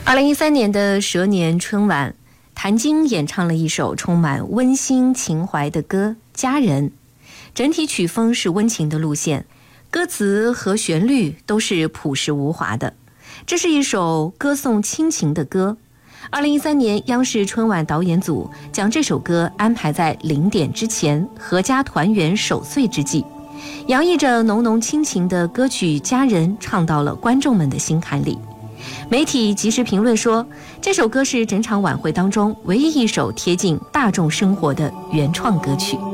2013年的蛇年春晚，谭晶演唱了一首充满温馨情怀的歌《家人》，整体曲风是温情的路线，歌词和旋律都是朴实无华的。这是一首歌颂亲情的歌。2013年，央视春晚导演组将这首歌安排在0点之前，阖家团圆守岁之际，洋溢着浓浓亲情的歌曲《家人》唱到了观众们的心坎里。媒体及时评论说，这首歌是整场晚会当中唯一一首贴近大众生活的原创歌曲。